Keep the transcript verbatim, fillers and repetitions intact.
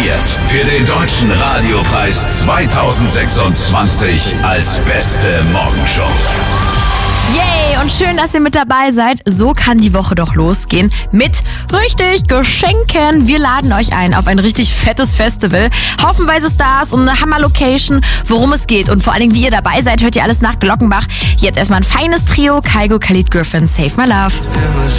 nominiert für den Deutschen Radiopreis zweitausendsechsundzwanzig als beste Morgenshow. Yay, und schön, dass ihr mit dabei seid. So kann die Woche doch losgehen mit richtig Geschenken. Wir laden euch ein auf ein richtig fettes Festival. Haufenweise Stars und eine Hammer-Location. Worum es geht und vor allen Dingen, wie ihr dabei seid, hört ihr alles nach Glockenbach. Jetzt erstmal ein feines Trio. Kygo, Khalid, Griffin, Save My Love.